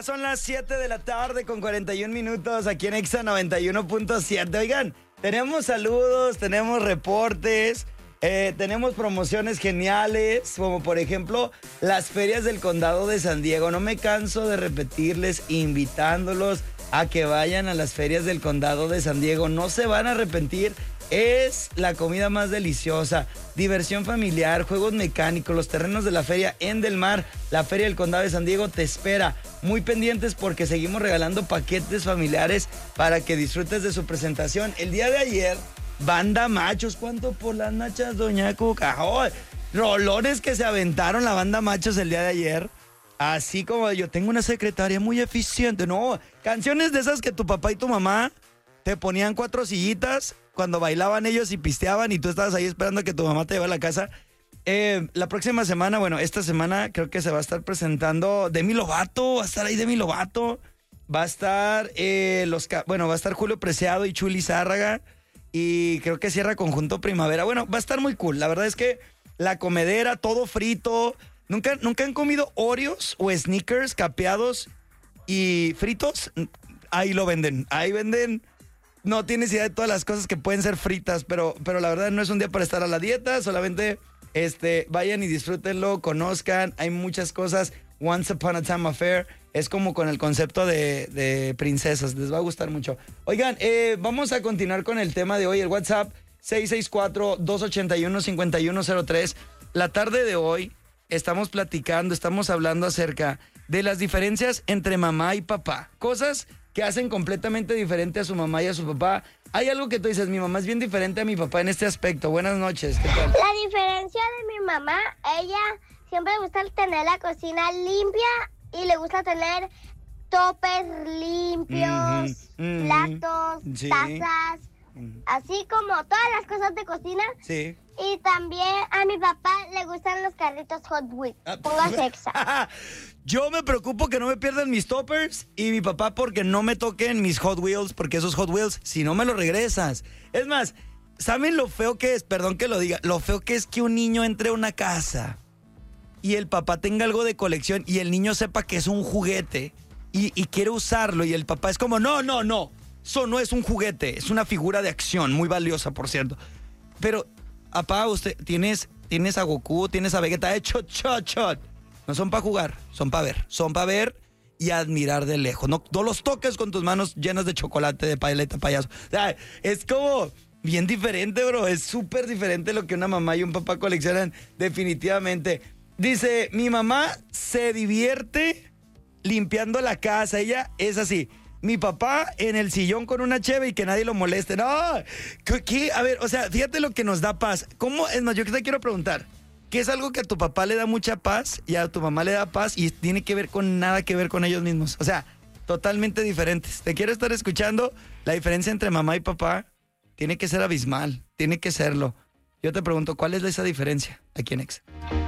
Son las 7 de la tarde con 41 minutos aquí en Exa 91.7. Oigan, tenemos saludos, tenemos reportes, tenemos promociones geniales, como por ejemplo las ferias del condado de San Diego. No me canso de repetirles, invitándolos a que vayan a las ferias del condado de San Diego. No se van a arrepentir. Es la comida más deliciosa, diversión familiar, juegos mecánicos, los terrenos de la feria en Del Mar. La feria del condado de San Diego te espera. Muy pendientes porque seguimos regalando paquetes familiares para que disfrutes de su presentación. El día de ayer, Banda Machos. ¿Cuánto por las nachas, doña Cuca? ¡Oh! Rolones que se aventaron la Banda Machos el día de ayer. Así como yo tengo una secretaria muy eficiente. No, canciones de esas que tu papá y tu mamá te ponían 4 sillitas cuando bailaban ellos y pisteaban y tú estabas ahí esperando a que tu mamá te llevara a la casa. La próxima semana, bueno, esta semana creo que se va a estar presentando Demi Lovato, va a estar ahí Demi Lovato, va a estar va a estar Julio Preciado y Chuli Zárraga y creo que cierra Conjunto Primavera. Bueno, va a estar muy cool. La verdad es que la comedera, todo frito. ¿Nunca han comido Oreos o Snickers capeados y fritos? Ahí lo venden, ahí venden. No tienes idea de todas las cosas que pueden ser fritas, pero la verdad no es un día para estar a la dieta, solamente vayan y disfrútenlo, conozcan, hay muchas cosas. Once Upon a Time Affair es como con el concepto de princesas, les va a gustar mucho. Oigan, vamos a continuar con el tema de hoy, el WhatsApp 664-281-5103. La tarde de hoy estamos hablando acerca de las diferencias entre mamá y papá, cosas que hacen completamente diferente a su mamá y a su papá. Hay algo que tú dices, mi mamá es bien diferente a mi papá en este aspecto. Buenas noches, ¿qué tal? La diferencia de mi mamá, ella siempre le gusta tener la cocina limpia y le gusta tener toppers limpios, platos, sí, tazas, así como todas las cosas de cocina. Sí. Y también a mi papá le gustan los carritos Hot Wheels. Póngase Exa. Yo me preocupo que no me pierdan mis toppers y mi papá porque no me toquen mis Hot Wheels, porque esos Hot Wheels, si no me los regresas. Es más, ¿saben lo feo que es? Perdón que lo diga. Lo feo que es que un niño entre a una casa y el papá tenga algo de colección y el niño sepa que es un juguete y quiere usarlo y el papá es como, no. Eso no es un juguete, es una figura de acción muy valiosa, por cierto. Pero, papá, usted tienes a Goku, tienes a Vegeta, hecho chot. No son para jugar, son para ver y admirar de lejos. No los toques con tus manos llenas de chocolate, de paleta, payaso. O sea, es como bien diferente, bro. Es súper diferente lo que una mamá y un papá coleccionan, definitivamente. Dice, mi mamá se divierte limpiando la casa. Ella es así. Mi papá en el sillón con una cheve y que nadie lo moleste. No, ¿qué? A ver, o sea, fíjate lo que nos da paz. ¿Cómo? Es más, yo te quiero preguntar. ¿Qué es algo que a tu papá le da mucha paz y a tu mamá le da paz y tiene que ver con nada que ver con ellos mismos? O sea, totalmente diferentes. Te quiero estar escuchando. La diferencia entre mamá y papá tiene que ser abismal. Tiene que serlo. Yo te pregunto, ¿cuál es esa diferencia aquí en Exa?